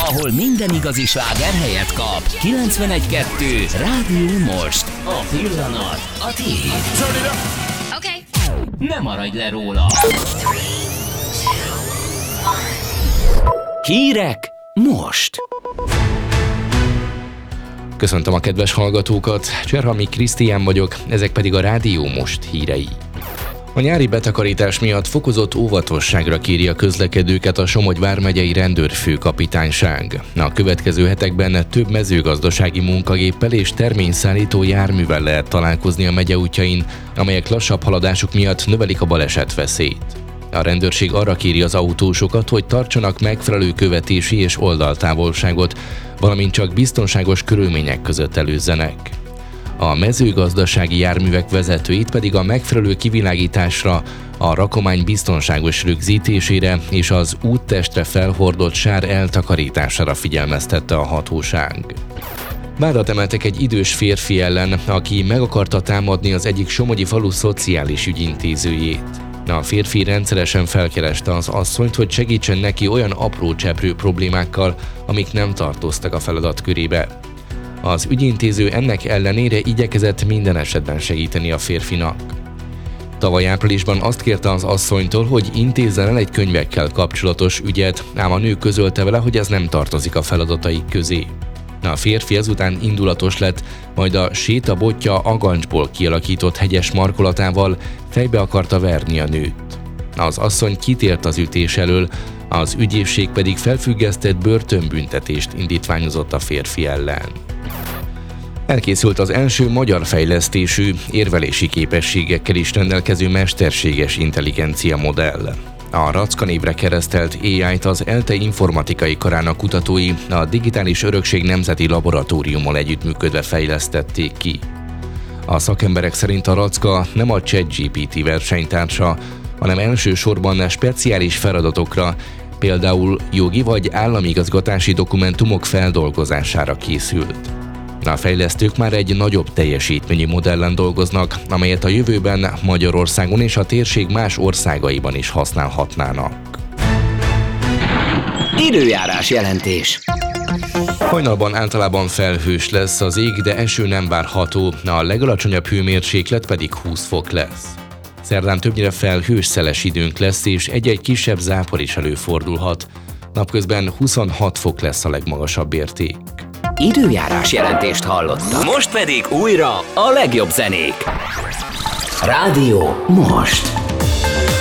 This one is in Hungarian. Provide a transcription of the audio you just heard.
ahol minden igazi sláger helyet kap. 91.2 Rádió Most. A pillanat a tiéd. Okay. Ne maradj le róla. Hírek most. Köszöntöm a kedves hallgatókat, Cserhalmi Krisztián vagyok, ezek pedig a Rádió Most hírei. A nyári betakarítás miatt fokozott óvatosságra kéri a közlekedőket a Somogy vármegyei rendőrfőkapitányság. A következő hetekben több mezőgazdasági munkagéppel és terményszállító járművel lehet találkozni a megye útjain, amelyek lassabb haladásuk miatt növelik a balesetveszélyt. A rendőrség arra kéri az autósokat, hogy tartsanak megfelelő követési és oldaltávolságot, valamint csak biztonságos körülmények között előzzenek. A mezőgazdasági járművek vezetőit pedig a megfelelő kivilágításra, a rakomány biztonságos rögzítésére és az úttestre felhordott sár eltakarítására figyelmeztette a hatóság. Vádat emeltek egy idős férfi ellen, aki meg akarta támadni az egyik somogyi falu szociális ügyintézőjét. A férfi rendszeresen felkereste az asszonyt, hogy segítsen neki olyan apró cseprő problémákkal, amik nem tartoztak a feladat körébe. Az ügyintéző ennek ellenére igyekezett minden esetben segíteni a férfinak. Tavaly áprilisban azt kérte az asszonytól, hogy intézzen el egy könyvekkel kapcsolatos ügyet, ám a nő közölte vele, hogy ez nem tartozik a feladataik közé. A férfi ezután indulatos lett, majd a sétabotja agancsból kialakított hegyes markolatával fejbe akarta verni a nőt. Az asszony kitért az ütés elől, az ügyészség pedig felfüggesztett börtönbüntetést indítványozott a férfi ellen. Elkészült az első magyar fejlesztésű, érvelési képességekkel is rendelkező mesterséges intelligencia modell. A Racka névre keresztelt AI-t az ELTE informatikai karának kutatói a Digitális Örökség Nemzeti Laboratóriummal együttműködve fejlesztették ki. A szakemberek szerint a Racka nem a ChatGPT versenytársa, hanem elsősorban speciális feladatokra, például jogi vagy államigazgatási dokumentumok feldolgozására készült. A fejlesztők már egy nagyobb teljesítményű modellen dolgoznak, amelyet a jövőben Magyarországon és a térség más országaiban is használhatnának. Időjárás jelentés. Hajnalban általában felhős lesz az ég, de eső nem várható, a legalacsonyabb hőmérséklet pedig 20 fok lesz. Szerdán többnyire felhős, szeles időnk lesz, és egy-egy kisebb zápor is előfordulhat. Napközben 26 fok lesz a legmagasabb érték. Időjárás jelentést hallottak. Most pedig újra a legjobb zenék. Rádió Most.